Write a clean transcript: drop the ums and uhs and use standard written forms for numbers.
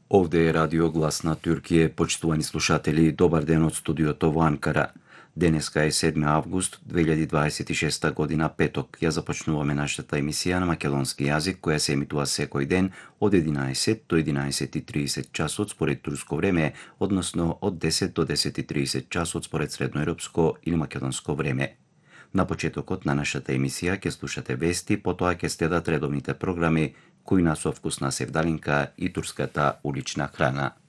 Овде е Радио Глас на Туркije, почитувани слушатели, добар ден од студиото во Анкара. Денеска е 7 август 2026 година, петок. Ја започнуваме нашата емисија на македонски јазик, која се емитува секој ден од 11 до 11:30 часот според турско време, односно од 10 до 10:30 часот според средноевропско или македонско време. На почетокот на нашата емисија ќе слушате вести, потоа ќе следат редовните програми Кујна со вкусна севдалинка и турската улична храна.